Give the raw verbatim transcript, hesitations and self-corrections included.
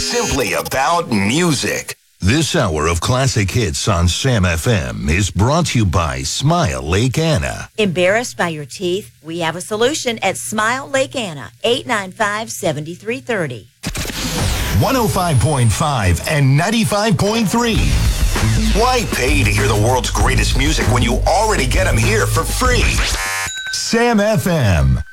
simply about music. This hour of classic hits on Sam F M is brought to you by Smile Lake Anna. Embarrassed by your teeth? We have a solution at Smile Lake Anna, eight nine five, seven three three zero. one oh five point five and ninety-five point three. Why pay to hear the world's greatest music when you already get them here for free? Sam F M.